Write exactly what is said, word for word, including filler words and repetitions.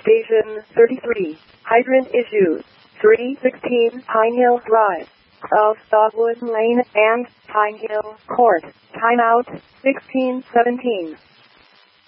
Station thirty-three. Hydrant issues. three sixteen Pine Hill Drive. South Dogwood Lane and Pine Hill Court. Timeout sixteen seventeen.